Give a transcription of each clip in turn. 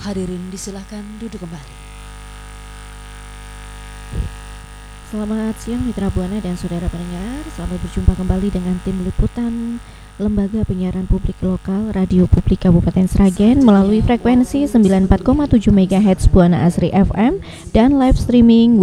Hadirin disilahkan duduk kembali. Selamat siang mitra Buana dan saudara pendengar. Selamat berjumpa kembali dengan tim liputan Lembaga Penyiaran Publik Lokal Radio Publik Kabupaten Sragen melalui frekuensi 94,7 MHz Buana Asri FM dan live streaming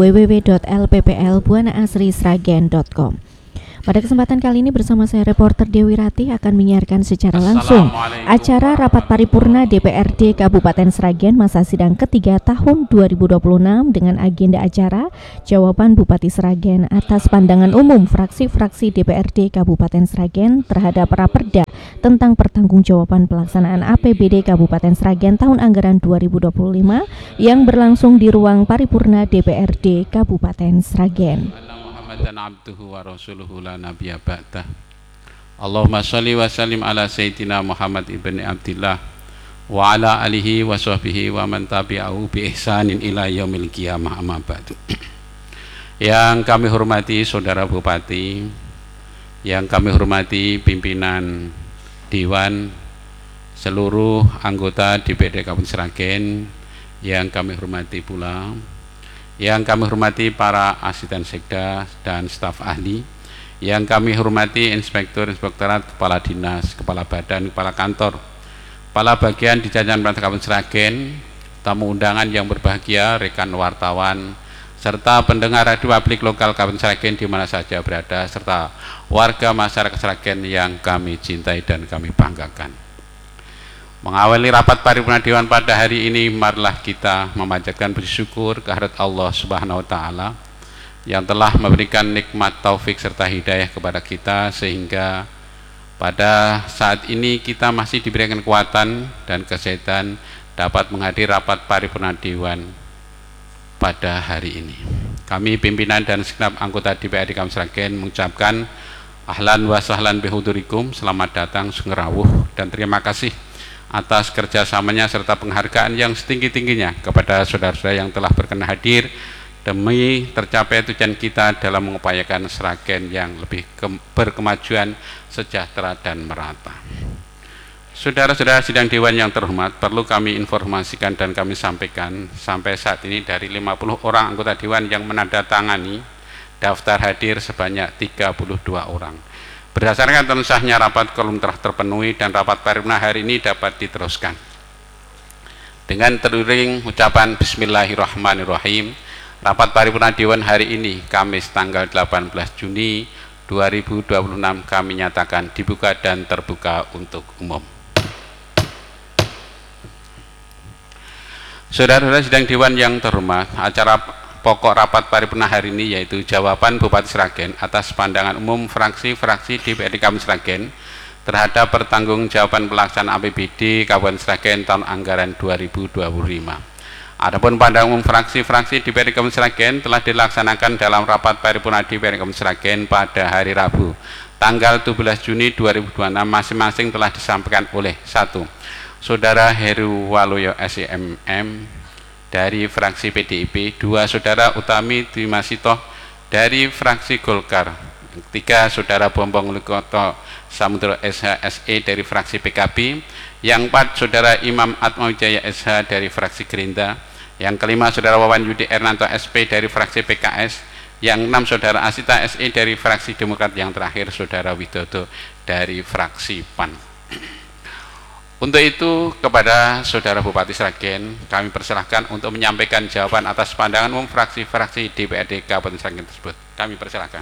www.lpplbuanaasrisragen.com. Pada kesempatan kali ini bersama saya reporter Dewi Ratih akan menyiarkan secara langsung acara rapat paripurna DPRD Kabupaten Sragen masa sidang ketiga tahun 2026 dengan agenda acara jawaban Bupati Sragen atas pandangan umum fraksi-fraksi DPRD Kabupaten Sragen terhadap Raperda tentang pertanggungjawaban pelaksanaan APBD Kabupaten Sragen tahun anggaran 2025 yang berlangsung di ruang paripurna DPRD Kabupaten Sragen. Dan abduhu wa rasuluhu la nabiyya ba'dah. Allahumma sholli wa sallim ala sayyidina Muhammad ibn Abdillah wa ala alihi wa sahbihi wa man tabi'ahu bi ihsanin ila yaumil qiyamah, amma ba'du. Yang kami hormati saudara Bupati, yang kami hormati pimpinan Dewan, seluruh anggota DPRD Kabupaten Sragen, yang kami hormati pula yang kami hormati para asisten sekda dan staf ahli, yang kami hormati inspektur-inspektorat, kepala dinas, kepala badan, kepala kantor, kepala bagian di jajaran pemerintah Kabupaten Sragen, tamu undangan yang berbahagia, rekan wartawan, serta pendengar radio publik lokal Kabupaten Sragen di mana saja berada, serta warga masyarakat Sragen yang kami cintai dan kami banggakan. Mengawali rapat paripurna Dewan pada hari ini, marilah kita memanjatkan puji syukur kehadirat Allah Subhanahu wa taala yang telah memberikan nikmat taufik serta hidayah kepada kita sehingga pada saat ini kita masih diberikan kekuatan dan kesehatan dapat menghadiri rapat paripurna Dewan pada hari ini. Kami pimpinan dan segenap anggota DPRD Kabupaten Sragen mengucapkan ahlan wa sahlan bihudurikum, selamat datang, sugeng rawuh, dan terima kasih atas kerjasamanya serta penghargaan yang setinggi-tingginya kepada saudara-saudara yang telah berkenan hadir demi tercapai tujuan kita dalam mengupayakan Sragen yang lebih berkemajuan, sejahtera dan merata. Saudara-saudara sidang Dewan yang terhormat, perlu kami informasikan dan kami sampaikan sampai saat ini dari 50 orang anggota Dewan yang menandatangani daftar hadir sebanyak 32 orang. Berdasarkan sahnya rapat kolom telah terpenuhi dan rapat paripurna hari ini dapat diteruskan. Dengan teriring ucapan Bismillahirrahmanirrahim, rapat paripurna Dewan hari ini Kamis tanggal 18 Juni 2026 kami nyatakan dibuka dan terbuka untuk umum. Saudara-saudara sidang Dewan yang terhormat, acara pokok rapat paripurna hari ini yaitu jawaban Bupati Sragen atas pandangan umum fraksi-fraksi DPRD Kabupaten Sragen terhadap pertanggungjawaban pelaksanaan APBD Kabupaten Sragen tahun anggaran 2025. Adapun pandangan umum fraksi-fraksi DPRD Kabupaten Sragen telah dilaksanakan dalam rapat paripurna DPRD Kabupaten Sragen pada hari Rabu tanggal 17 Juni 2026 masing-masing telah disampaikan oleh 1. Saudara Heru Waluyo SEMM dari fraksi PDIP, 2. Saudara Utami Dimasito dari fraksi Golkar, 3. Saudara Bombong Likoto Samudro SHSE dari fraksi PKB, yang 4. Saudara Imam Atmawijaya SH dari fraksi Gerindra, yang kelima Saudara Wawan Yudi Ernanto SP dari fraksi PKS, yang 6. Saudara Asita SE dari fraksi Demokrat, yang terakhir Saudara Widodo dari fraksi PAN. Untuk itu kepada Saudara Bupati Sragen kami persilahkan untuk menyampaikan jawaban atas pandangan umum fraksi-fraksi DPRD Kabupaten Sragen tersebut. Kami persilahkan.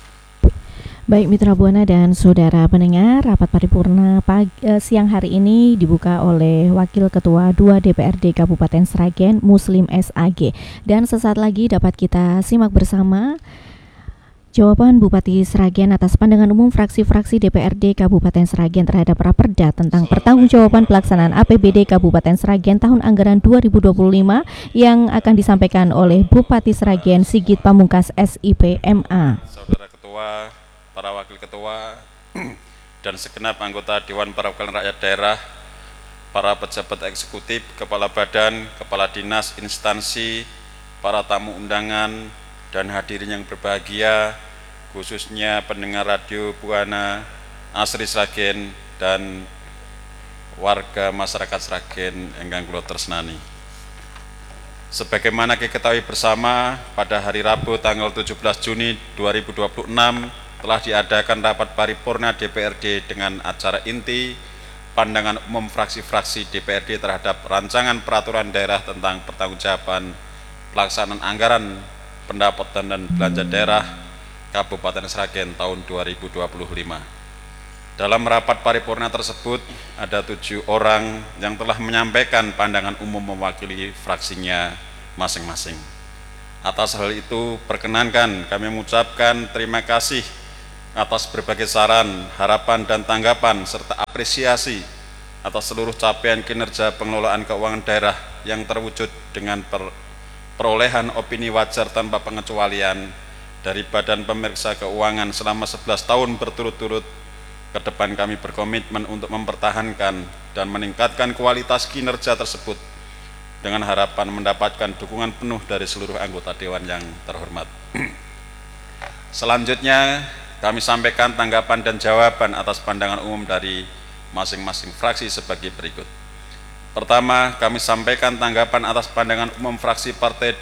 Baik mitra Buana dan saudara pendengar, rapat paripurna siang hari ini dibuka oleh Wakil Ketua 2 DPRD Kabupaten Sragen Muslim SAG, dan sesaat lagi dapat kita simak bersama jawaban Bupati Sragen atas pandangan umum fraksi-fraksi DPRD Kabupaten Sragen terhadap Raperda tentang pertanggungjawaban pelaksanaan APBD Kabupaten Sragen tahun anggaran 2025 yang akan disampaikan oleh Bupati Sragen Sigit Pamungkas SIP MA. Saudara Ketua, para Wakil Ketua, dan segenap anggota Dewan Perwakilan Rakyat Daerah, para pejabat eksekutif, kepala badan, kepala dinas, instansi, para tamu undangan, dan hadirin yang berbahagia, khususnya pendengar radio Buana Asri Sragen dan warga masyarakat Sragen ingkang kula tresnani. Sebagaimana diketahui bersama, pada hari Rabu tanggal 17 Juni 2026 telah diadakan rapat paripurna DPRD dengan acara inti pandangan umum fraksi-fraksi DPRD terhadap rancangan peraturan daerah tentang pertanggungjawaban pelaksanaan anggaran pendapatan dan belanja daerah Kabupaten Sragen tahun 2025. Dalam rapat paripurna tersebut ada 7 orang yang telah menyampaikan pandangan umum mewakili fraksinya masing-masing. Atas hal itu perkenankan kami mengucapkan terima kasih atas berbagai saran, harapan dan tanggapan serta apresiasi atas seluruh capaian kinerja pengelolaan keuangan daerah yang terwujud dengan perolehan opini wajar tanpa pengecualian dari Badan Pemeriksa Keuangan selama 11 tahun berturut-turut. Ke depan kami berkomitmen untuk mempertahankan dan meningkatkan kualitas kinerja tersebut dengan harapan mendapatkan dukungan penuh dari seluruh anggota Dewan yang terhormat. Selanjutnya kami sampaikan tanggapan dan jawaban atas pandangan umum dari masing-masing fraksi sebagai berikut. Pertama, kami sampaikan tanggapan atas pandangan umum fraksi Partai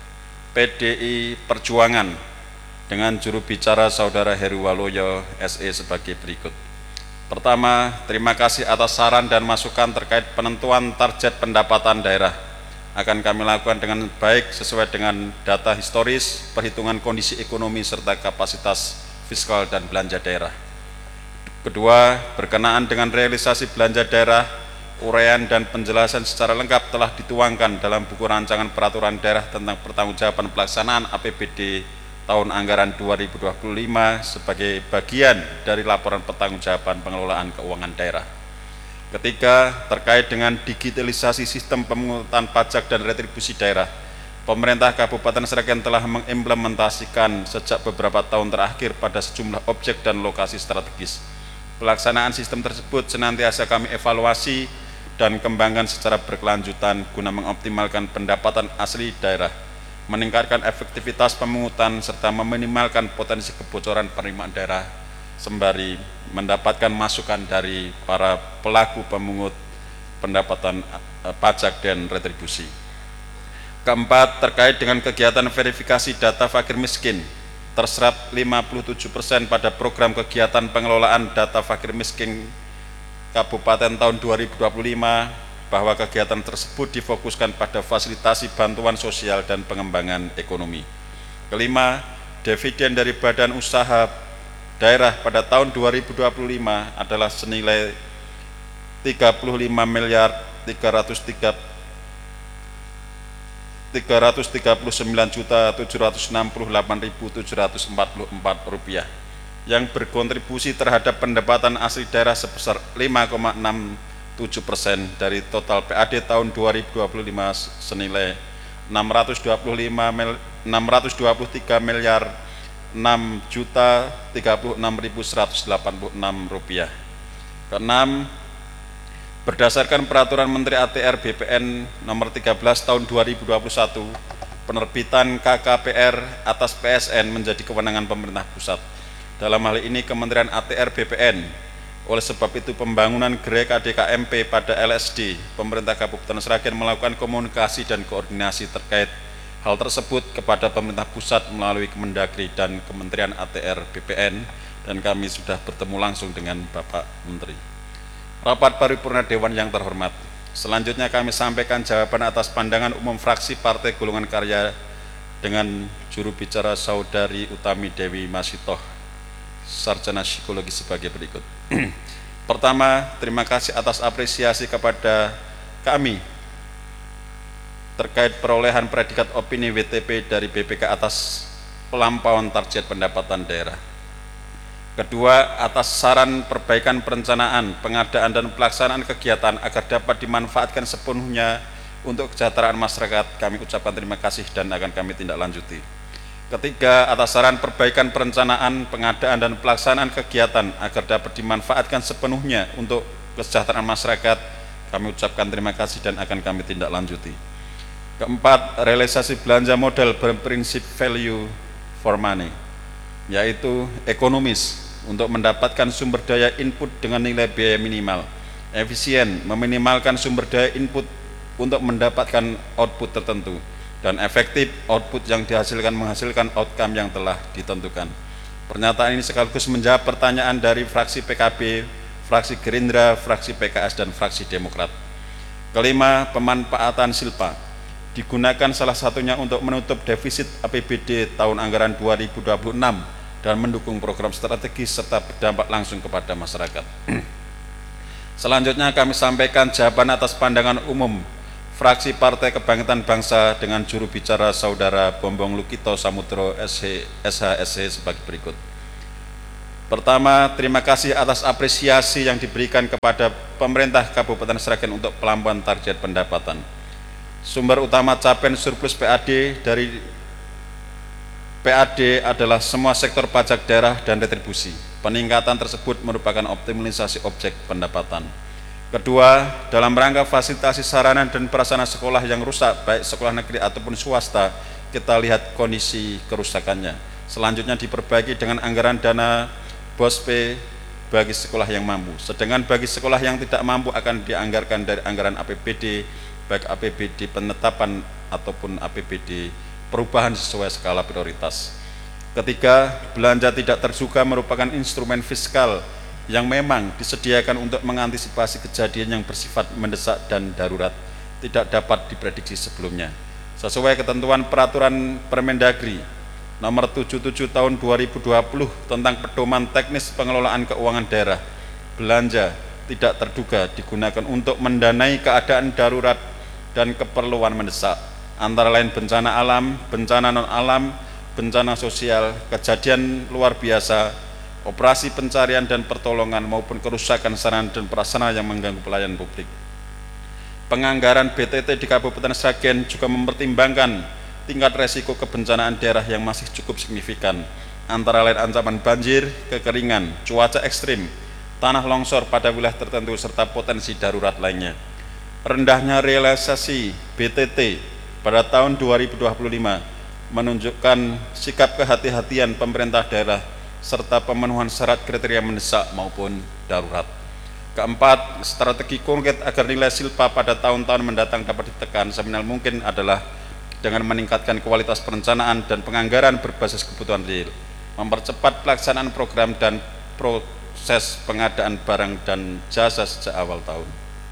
PDI Perjuangan dengan juru bicara Saudara Heru Waloyo SE sebagai berikut. Pertama, terima kasih atas saran dan masukan terkait penentuan target pendapatan daerah. Akan kami lakukan dengan baik sesuai dengan data historis, perhitungan kondisi ekonomi serta kapasitas fiskal dan belanja daerah. Kedua, berkenaan dengan realisasi belanja daerah, uraian dan penjelasan secara lengkap telah dituangkan dalam buku rancangan peraturan daerah tentang pertanggungjawaban pelaksanaan APBD tahun anggaran 2025 sebagai bagian dari laporan pertanggungjawaban pengelolaan keuangan daerah. Ketiga, terkait dengan digitalisasi sistem pemungutan pajak dan retribusi daerah, pemerintah Kabupaten Sragen telah mengimplementasikan sejak beberapa tahun terakhir pada sejumlah objek dan lokasi strategis. Pelaksanaan sistem tersebut senantiasa kami evaluasi dan kembangkan secara berkelanjutan guna mengoptimalkan pendapatan asli daerah, meningkatkan efektivitas pemungutan, serta meminimalkan potensi kebocoran penerimaan daerah, sembari mendapatkan masukan dari para pelaku pemungut pendapatan pajak dan retribusi. Keempat, terkait dengan kegiatan verifikasi data fakir miskin, terserap 57% pada program kegiatan pengelolaan data fakir miskin Kabupaten tahun 2025, bahwa kegiatan tersebut difokuskan pada fasilitasi bantuan sosial dan pengembangan ekonomi. Kelima, dividen dari badan usaha daerah pada tahun 2025 adalah senilai 35.339.768.744 rupiah yang berkontribusi terhadap pendapatan asli daerah sebesar 5,67% dari total PAD tahun 2025 senilai 623.636.186 rupiah. Keenam, berdasarkan Peraturan Menteri ATR BPN Nomor 13 Tahun 2021, penerbitan KKPR atas PSN menjadi kewenangan pemerintah pusat. Dalam hal ini Kementerian ATR BPN. Oleh sebab itu pembangunan gerai KDKMP pada LSD, pemerintah Kabupaten Sragen melakukan komunikasi dan koordinasi terkait hal tersebut kepada pemerintah pusat melalui Kemendagri dan Kementerian ATR BPN, dan kami sudah bertemu langsung dengan Bapak Menteri. Rapat paripurna Dewan yang terhormat, selanjutnya kami sampaikan jawaban atas pandangan umum fraksi Partai Golongan Karya dengan juru bicara Saudari Utami Dewi Masitoh, sarjana psikologi sebagai berikut. Pertama, terima kasih atas apresiasi kepada kami terkait perolehan predikat opini WTP dari BPK atas pelampauan target pendapatan daerah. Kedua, atas saran perbaikan perencanaan, pengadaan dan pelaksanaan kegiatan agar dapat dimanfaatkan sepenuhnya untuk kesejahteraan masyarakat, kami ucapkan terima kasih dan akan kami tindak lanjuti. Ketiga, atas saran perbaikan perencanaan, pengadaan dan pelaksanaan kegiatan agar dapat dimanfaatkan sepenuhnya untuk kesejahteraan masyarakat, kami ucapkan terima kasih dan akan kami tindak lanjuti. Keempat, realisasi belanja modal berprinsip value for money, yaitu ekonomis untuk mendapatkan sumber daya input dengan nilai biaya minimal, efisien, meminimalkan sumber daya input untuk mendapatkan output tertentu, dan efektif output yang dihasilkan menghasilkan outcome yang telah ditentukan. Pernyataan ini sekaligus menjawab pertanyaan dari fraksi PKB, fraksi Gerindra, fraksi PKS, dan fraksi Demokrat. Kelima, pemanfaatan silpa digunakan salah satunya untuk menutup defisit APBD tahun anggaran 2026 dan mendukung program strategis serta berdampak langsung kepada masyarakat. Selanjutnya kami sampaikan jawaban atas pandangan umum fraksi Partai Kebangkitan Bangsa dengan juru bicara Saudara Bombong Lukito Samudro SHSH sebagai berikut. Pertama, terima kasih atas apresiasi yang diberikan kepada pemerintah Kabupaten Sragen untuk pelambahan target pendapatan. Sumber utama capaian surplus PAD dari PAD adalah semua sektor pajak daerah dan retribusi. Peningkatan tersebut merupakan optimalisasi objek pendapatan. Kedua, dalam rangka fasilitasi sarana dan prasarana sekolah yang rusak, baik sekolah negeri ataupun swasta, kita lihat kondisi kerusakannya. Selanjutnya diperbaiki dengan anggaran dana BOSP bagi sekolah yang mampu. Sedangkan bagi sekolah yang tidak mampu akan dianggarkan dari anggaran APBD, baik APBD penetapan ataupun APBD perubahan sesuai skala prioritas. Ketiga, belanja tidak terduga merupakan instrumen fiskal yang memang disediakan untuk mengantisipasi kejadian yang bersifat mendesak dan darurat, tidak dapat diprediksi sebelumnya. Sesuai ketentuan peraturan Permendagri nomor 77 tahun 2020 tentang pedoman teknis pengelolaan keuangan daerah, belanja tidak terduga digunakan untuk mendanai keadaan darurat dan keperluan mendesak, antara lain bencana alam, bencana non-alam, bencana sosial, kejadian luar biasa, operasi pencarian dan pertolongan maupun kerusakan sarana dan prasarana yang mengganggu pelayanan publik. Penganggaran BTT di Kabupaten Sragen juga mempertimbangkan tingkat resiko kebencanaan daerah yang masih cukup signifikan, antara lain ancaman banjir, kekeringan, cuaca ekstrim, tanah longsor pada wilayah tertentu serta potensi darurat lainnya. Rendahnya realisasi BTT pada tahun 2025 menunjukkan sikap kehati-hatian pemerintah daerah serta pemenuhan syarat kriteria mendesak maupun darurat. Keempat, strategi konkret agar nilai silpa pada tahun-tahun mendatang dapat ditekan seminimal mungkin adalah dengan meningkatkan kualitas perencanaan dan penganggaran berbasis kebutuhan real, mempercepat pelaksanaan program dan proses pengadaan barang dan jasa sejak awal tahun.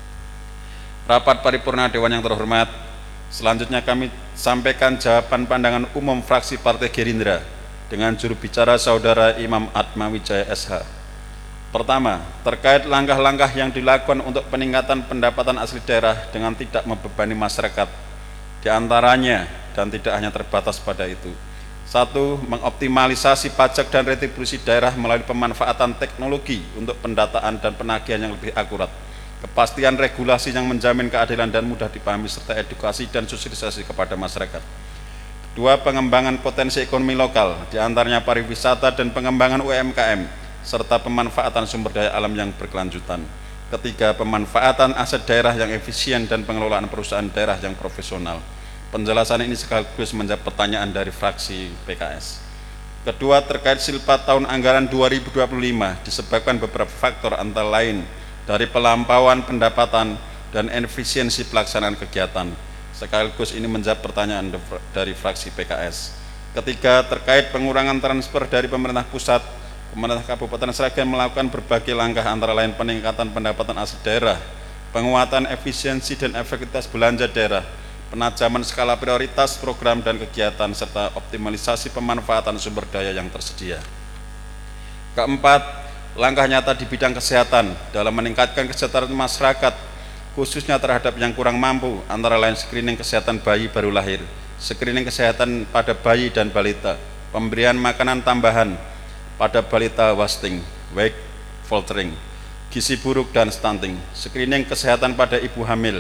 Rapat paripurna Dewan yang terhormat, selanjutnya kami sampaikan jawaban pandangan umum fraksi Partai Gerindra dengan juru bicara Saudara Imam Atmawijaya SH. Pertama, terkait langkah-langkah yang dilakukan untuk peningkatan pendapatan asli daerah dengan tidak membebani masyarakat, diantaranya dan tidak hanya terbatas pada itu. Satu, mengoptimalisasi pajak dan retribusi daerah melalui pemanfaatan teknologi untuk pendataan dan penagihan yang lebih akurat, kepastian regulasi yang menjamin keadilan dan mudah dipahami, serta edukasi dan sosialisasi kepada masyarakat. Dua, pengembangan potensi ekonomi lokal, diantaranya pariwisata dan pengembangan UMKM, serta pemanfaatan sumber daya alam yang berkelanjutan. Ketiga, pemanfaatan aset daerah yang efisien dan pengelolaan perusahaan daerah yang profesional. Penjelasan ini sekaligus menjawab pertanyaan dari fraksi PKS. Kedua, terkait silpa tahun anggaran 2025 disebabkan beberapa faktor, antara lain dari pelampauan pendapatan dan efisiensi pelaksanaan kegiatan. Sekaligus ini menjawab pertanyaan dari fraksi PKS. Ketiga, terkait pengurangan transfer dari pemerintah pusat, pemerintah Kabupaten Sragen melakukan berbagai langkah, antara lain peningkatan pendapatan asli daerah, penguatan efisiensi dan efektivitas belanja daerah, penajaman skala prioritas program dan kegiatan, serta optimalisasi pemanfaatan sumber daya yang tersedia. Keempat, langkah nyata di bidang kesehatan dalam meningkatkan kesejahteraan masyarakat, khususnya terhadap yang kurang mampu, antara lain screening kesehatan bayi baru lahir, screening kesehatan pada bayi dan balita, pemberian makanan tambahan pada balita wasting, wake, faltering, gizi buruk dan stunting, screening kesehatan pada ibu hamil,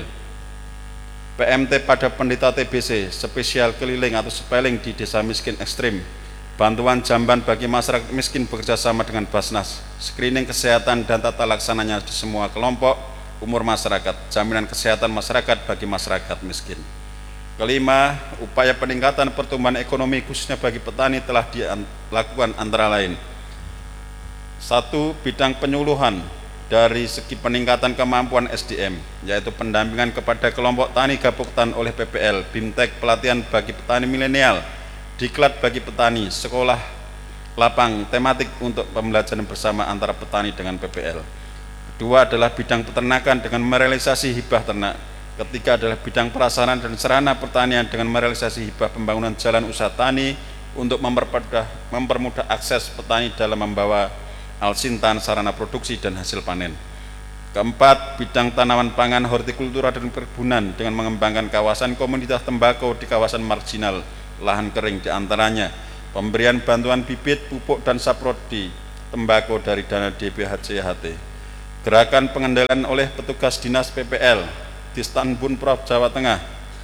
PMT pada penderita TBC, spesial keliling atau spelling di desa miskin ekstrim, bantuan jamban bagi masyarakat miskin bekerjasama dengan Basnas, screening kesehatan dan tata laksananya di semua kelompok umur masyarakat, jaminan kesehatan masyarakat bagi masyarakat miskin. Kelima, upaya peningkatan pertumbuhan ekonomi khususnya bagi petani telah dilakukan, antara lain: satu, bidang penyuluhan dari segi peningkatan kemampuan SDM, yaitu pendampingan kepada kelompok tani gaboktan oleh PPL, BIMTEK pelatihan bagi petani milenial, diklat bagi petani, sekolah lapang tematik untuk pembelajaran bersama antara petani dengan PPL. Kedua adalah bidang peternakan dengan merealisasi hibah ternak. Ketiga adalah bidang prasarana dan sarana pertanian dengan merealisasi hibah pembangunan jalan usaha tani untuk mempermudah akses petani dalam membawa alsintan, sarana produksi dan hasil panen. Keempat, bidang tanaman pangan, hortikultura dan perkebunan dengan mengembangkan kawasan komunitas tembakau di kawasan marginal, lahan kering diantaranya pemberian bantuan bibit, pupuk dan saprodi tembakau dari dana DBHJHT. Gerakan pengendalian oleh petugas dinas PPL di Stanbun Prof Jawa Tengah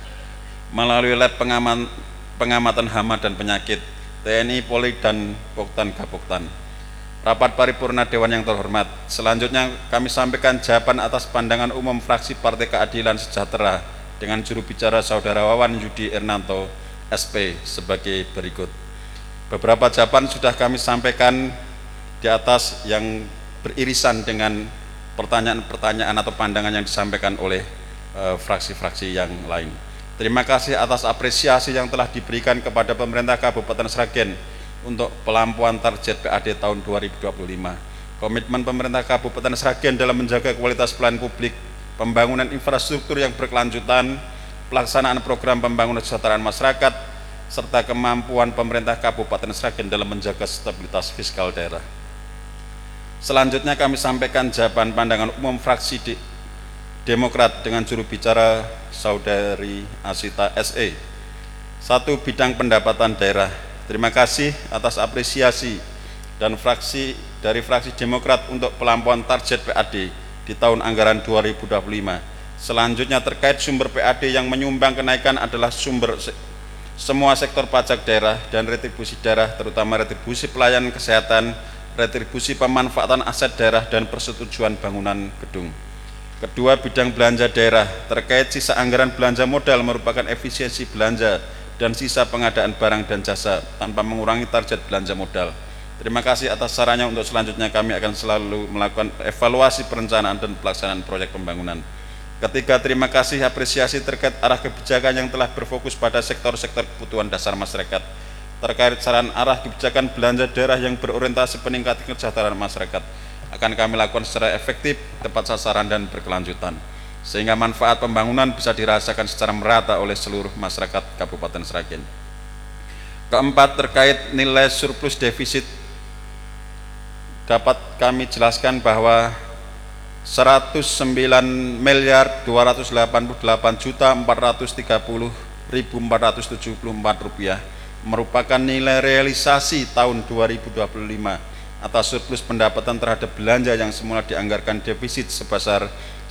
melalui lab pengamatan hama dan penyakit TNI, Polri dan Poktan Gaboktan. Rapat paripurna Dewan yang terhormat, selanjutnya kami sampaikan jawaban atas pandangan umum fraksi Partai Keadilan Sejahtera dengan juru bicara Saudara Wawan Yudi Ernanto SP sebagai berikut. Beberapa jawaban sudah kami sampaikan di atas yang beririsan dengan pertanyaan-pertanyaan atau pandangan yang disampaikan oleh fraksi-fraksi yang lain. Terima kasih atas apresiasi yang telah diberikan kepada pemerintah Kabupaten Sragen untuk pelampuan target PAD tahun 2025. Komitmen pemerintah Kabupaten Sragen dalam menjaga kualitas pelayanan publik, pembangunan infrastruktur yang berkelanjutan, pelaksanaan program pembangunan kesejahteraan masyarakat, serta kemampuan pemerintah Kabupaten Sragen dalam menjaga stabilitas fiskal daerah. Selanjutnya kami sampaikan jawaban pandangan umum fraksi Demokrat dengan juru bicara Saudari Asita SE. 1. Bidang pendapatan daerah. Terima kasih atas apresiasi dan fraksi Demokrat untuk pelampuan target PAD di tahun anggaran 2025. Selanjutnya terkait sumber PAD yang menyumbang kenaikan adalah sumber semua sektor pajak daerah dan retribusi daerah, terutama retribusi pelayanan kesehatan, retribusi pemanfaatan aset daerah dan persetujuan bangunan gedung. Kedua, bidang belanja daerah terkait sisa anggaran belanja modal merupakan efisiensi belanja dan sisa pengadaan barang dan jasa tanpa mengurangi target belanja modal. Terima kasih atas sarannya. Untuk selanjutnya kami akan selalu melakukan evaluasi perencanaan dan pelaksanaan proyek pembangunan. Ketiga, terima kasih apresiasi terkait arah kebijakan yang telah berfokus pada sektor-sektor kebutuhan dasar masyarakat. Terkait saran arah kebijakan belanja daerah yang berorientasi peningkatan kesejahteraan masyarakat akan kami lakukan secara efektif, tepat sasaran dan berkelanjutan, sehingga manfaat pembangunan bisa dirasakan secara merata oleh seluruh masyarakat Kabupaten Sragen. Keempat, terkait nilai surplus defisit dapat kami jelaskan bahwa 109.288.430.474 rupiah merupakan nilai realisasi tahun 2025 atas surplus pendapatan terhadap belanja yang semula dianggarkan defisit sebesar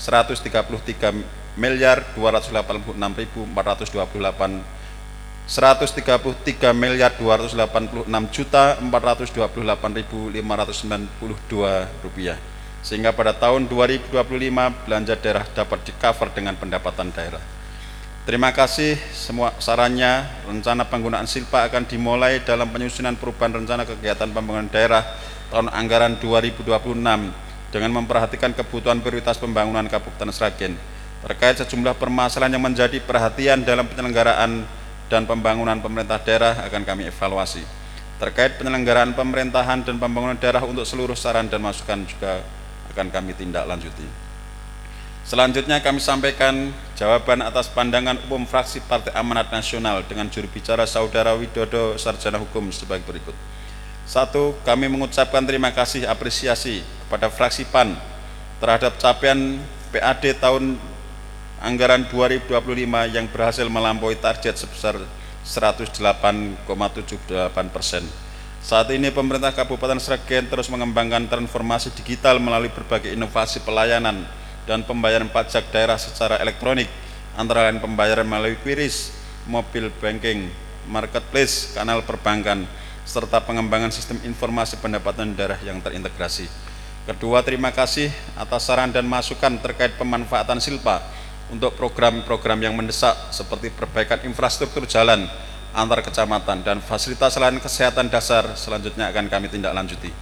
133.286.428.428.592 rupiah, sehingga pada tahun 2025 belanja daerah dapat di-cover dengan pendapatan daerah. Terima kasih semua sarannya. Rencana penggunaan silpa akan dimulai dalam penyusunan perubahan rencana kegiatan pembangunan daerah tahun anggaran 2026 dengan memperhatikan kebutuhan prioritas pembangunan Kabupaten Sragen. Terkait sejumlah permasalahan yang menjadi perhatian dalam penyelenggaraan dan pembangunan pemerintah daerah akan kami evaluasi. Terkait penyelenggaraan pemerintahan dan pembangunan daerah untuk seluruh saran dan masukan juga akan kami tindak lanjuti. Selanjutnya kami sampaikan jawaban atas pandangan umum fraksi Partai Amanat Nasional dengan juru bicara Saudara Widodo Sarjana Hukum sebagai berikut. 1. Kami mengucapkan terima kasih apresiasi kepada fraksi PAN terhadap capaian PAD tahun anggaran 2025 yang berhasil melampaui target sebesar 108,78%. Saat ini pemerintah Kabupaten Sragen terus mengembangkan transformasi digital melalui berbagai inovasi pelayanan dan pembayaran pajak daerah secara elektronik, antara lain pembayaran melalui QRIS, mobile banking, marketplace, kanal perbankan, serta pengembangan sistem informasi pendapatan daerah yang terintegrasi. Kedua, terima kasih atas saran dan masukan terkait pemanfaatan silpa untuk program-program yang mendesak seperti perbaikan infrastruktur jalan antar kecamatan dan fasilitas layanan kesehatan dasar. Selanjutnya akan kami tindak lanjuti.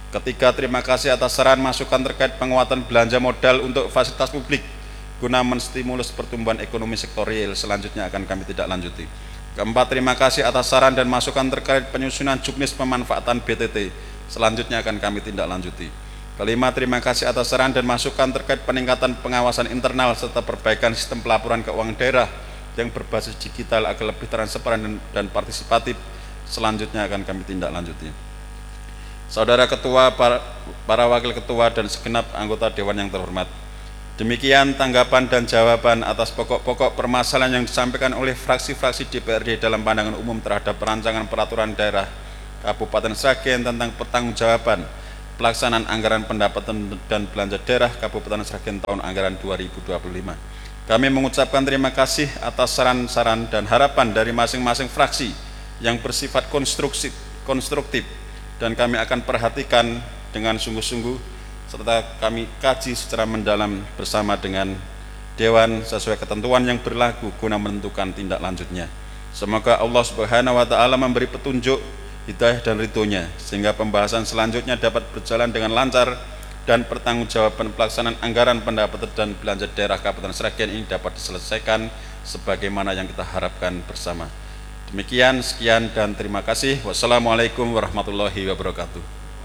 Ketiga, terima kasih atas saran masukan terkait penguatan belanja modal untuk fasilitas publik guna menstimulus pertumbuhan ekonomi sektor real. Selanjutnya akan kami tidak lanjuti. Keempat, terima kasih atas saran dan masukan terkait penyusunan juknis pemanfaatan BTT. Selanjutnya akan kami tidak lanjuti. Kelima, terima kasih atas saran dan masukan terkait peningkatan pengawasan internal serta perbaikan sistem pelaporan keuangan daerah yang berbasis digital agar lebih transparan dan partisipatif. Selanjutnya akan kami tindak lanjuti. Saudara Ketua, para Wakil Ketua dan segenap anggota Dewan yang terhormat, demikian tanggapan dan jawaban atas pokok-pokok permasalahan yang disampaikan oleh fraksi-fraksi DPRD dalam pandangan umum terhadap rancangan peraturan daerah Kabupaten Sragen tentang pertanggungjawaban pelaksanaan anggaran pendapatan dan belanja daerah Kabupaten Sragen tahun anggaran 2025. Kami mengucapkan terima kasih atas saran-saran dan harapan dari masing-masing fraksi yang bersifat konstruktif, dan kami akan perhatikan dengan sungguh-sungguh serta kami kaji secara mendalam bersama dengan Dewan sesuai ketentuan yang berlaku guna menentukan tindak lanjutnya. Semoga Allah Subhanahu wa Ta'ala memberi petunjuk, hidayah dan ridhonya sehingga pembahasan selanjutnya dapat berjalan dengan lancar dan pertanggungjawaban pelaksanaan anggaran pendapatan dan belanja daerah Kabupaten Sragen ini dapat diselesaikan sebagaimana yang kita harapkan bersama. Demikian, sekian dan terima kasih. Wassalamualaikum warahmatullahi wabarakatuh.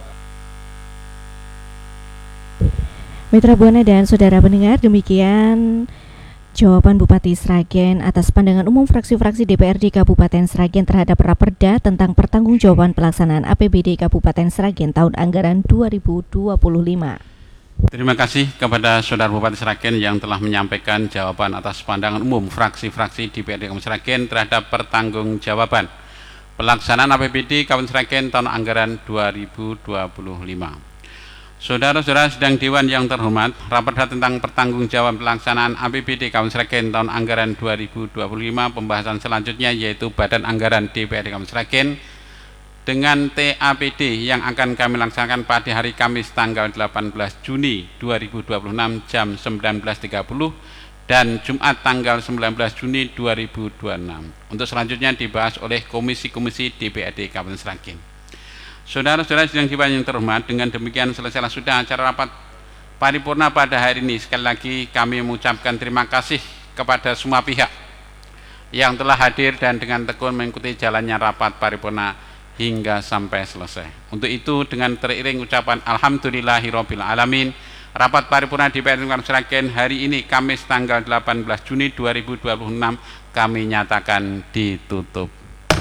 Mitra Buana dan saudara pendengar, demikian jawaban Bupati Sragen atas pandangan umum fraksi-fraksi DPRD Kabupaten Sragen terhadap Raperda tentang pertanggungjawaban pelaksanaan APBD Kabupaten Sragen tahun anggaran 2025. Terima kasih kepada Saudara Bupati Sragen yang telah menyampaikan jawaban atas pandangan umum fraksi-fraksi DPRD Kabupaten Sragen terhadap pertanggungjawaban pelaksanaan APBD Kabupaten Sragen tahun anggaran 2025. Saudara-saudara sidang Dewan yang terhormat, Raperda tentang pertanggungjawaban pelaksanaan APBD Kabupaten Sragen tahun anggaran 2025, pembahasan selanjutnya yaitu Badan Anggaran DPRD Kabupaten Sragen dengan TAPD yang akan kami laksanakan pada hari Kamis tanggal 18 Juni 2026 jam 19.30 dan Jumat tanggal 19 Juni 2026. Untuk selanjutnya dibahas oleh komisi-komisi DPRD Kabupaten Sragen. Saudara-saudara sidang Dewan yang terhormat, dengan demikian selesailah sudah acara rapat paripurna pada hari ini. Sekali lagi kami mengucapkan terima kasih kepada semua pihak yang telah hadir dan dengan tekun mengikuti jalannya rapat paripurna hingga sampai selesai. Untuk itu, dengan teriring ucapan Alhamdulillahirabbil alamin, rapat paripurna DPRD Kabupaten Sragen hari ini Kamis tanggal 18 Juni 2026 kami nyatakan ditutup.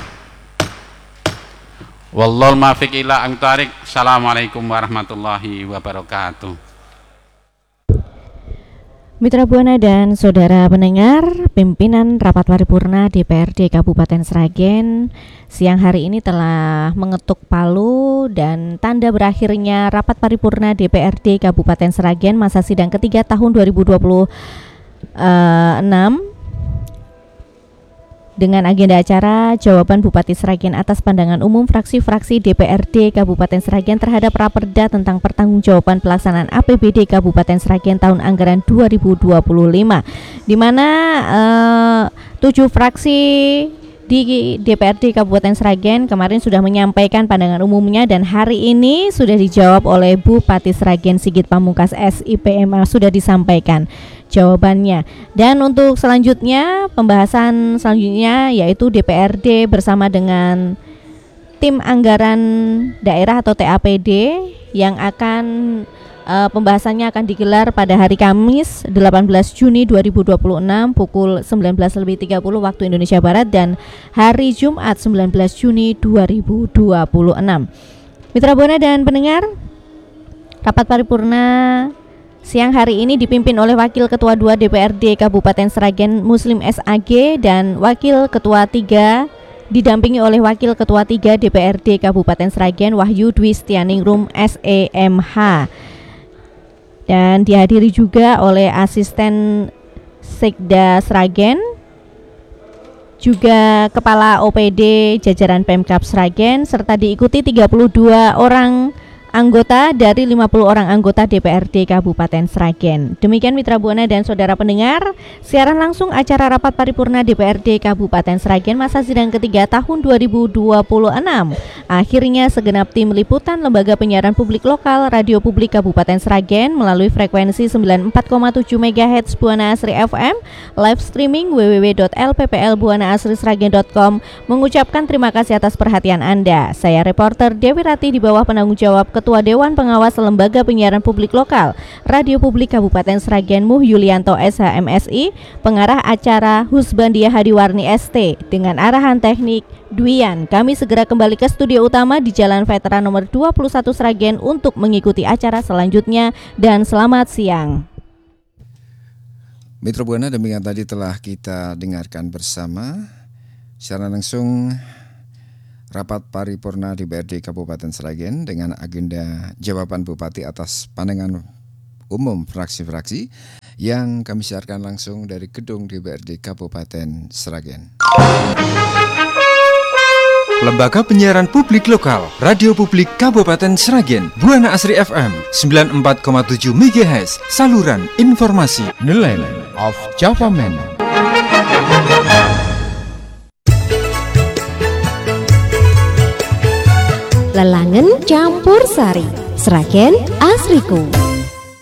Wallahul muwaffiq ila aqwamit thoriq. Assalamualaikum warahmatullahi wabarakatuh. Mitra Buana dan saudara pendengar, pimpinan rapat paripurna DPRD Kabupaten Sragen siang hari ini telah mengetuk palu dan tanda berakhirnya rapat paripurna DPRD Kabupaten Sragen masa sidang ketiga tahun 2026 dengan agenda acara jawaban Bupati Sragen atas pandangan umum fraksi-fraksi DPRD Kabupaten Sragen terhadap Raperda tentang pertanggungjawaban pelaksanaan APBD Kabupaten Sragen tahun anggaran 2025, di mana 7 fraksi di DPRD Kabupaten Sragen kemarin sudah menyampaikan pandangan umumnya dan hari ini sudah dijawab oleh Bupati Sragen Sigit Pamungkas SIPMA, sudah disampaikan jawabannya. Dan untuk selanjutnya, pembahasan selanjutnya yaitu DPRD bersama dengan tim anggaran daerah atau TAPD yang akan pembahasannya akan digelar pada hari Kamis 18 Juni 2026 pukul 19.30 waktu Indonesia Barat dan hari Jumat 19 Juni 2026. Mitra Buana dan pendengar, rapat paripurna siang hari ini dipimpin oleh Wakil Ketua 2 DPRD Kabupaten Sragen Muslim SAG dan Wakil Ketua 3 didampingi oleh Wakil Ketua 3 DPRD Kabupaten Sragen Wahyu Dwi Setianingrum SEMH, dan dihadiri juga oleh Asisten Sekda Sragen, juga Kepala OPD jajaran Pemkab Sragen, serta diikuti 32 orang anggota dari 50 orang anggota DPRD Kabupaten Sragen. Demikian Mitra Buana dan saudara pendengar, siaran langsung acara rapat paripurna DPRD Kabupaten Sragen masa sidang ketiga tahun 2026. Akhirnya segenap tim liputan Lembaga Penyiaran Publik Lokal Radio Publik Kabupaten Sragen melalui frekuensi 94,7 MHz Buana Asri FM, live streaming www.lpplbuanaasrisragen.com mengucapkan terima kasih atas perhatian Anda. Saya reporter Dewi Rati di bawah penanggung jawab Ketua Dewan Pengawas Lembaga Penyiaran Publik Lokal Radio Publik Kabupaten Sragen Muh Yulianto SHMSI, pengarah acara Husbandia Hadiwarni ST dengan arahan teknik Dwian. Kami segera kembali ke studio utama di Jalan Veteran nomor 21 Sragen untuk mengikuti acara selanjutnya dan selamat siang. Mitra Buana, demikian tadi telah kita dengarkan bersama secara langsung rapat paripurna DPRD Kabupaten Sragen dengan agenda jawaban Bupati atas pandangan umum fraksi-fraksi yang kami siarkan langsung dari gedung DPRD Kabupaten Sragen. Lembaga Penyiaran Publik Lokal Radio Publik Kabupaten Sragen Buana Asri FM 94,7 MHz, saluran informasi The Land of Java Man. Lelangen campur sari, Sragen asriku.